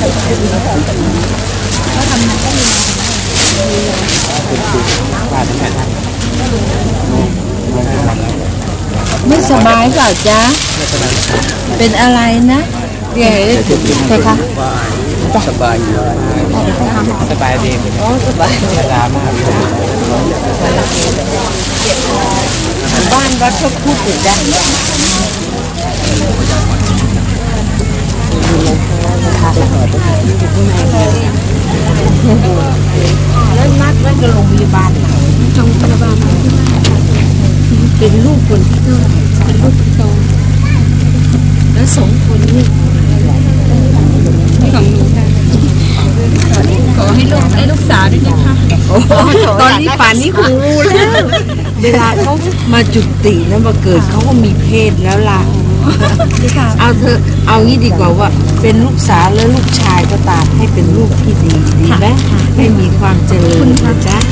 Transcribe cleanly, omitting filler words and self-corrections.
ไม่สบายเปล่าจ๊ะเป็นอะไรนะเดี๋ยวใช่ค่ะสบายอยู่สบายดีอ๋อสบายสบายมากบ้านวัดพระพุทธอยู่ด้านแล้วนัดไว้กับโรงพยาบาลโรงพยาบาลเป็นลูกคนที่เท่าไหร่เป็นลูกคนโตแล้วสองคนนี่ของหนูค่ะขอให้ลูกสาวด้วยนะคะตอนนี้ป่านนี้คงรู้แล้วเวลาเขามาจุตินะมาเกิดเขาก็มีเพศแล้วล่ะเอาเธอเอางี้ดีกว่าว่าเป็นลูกสาวและลูกชายก็ตามให้เป็นลูกที่ดีดีไหมให้มีความเจริญนะจ๊ะ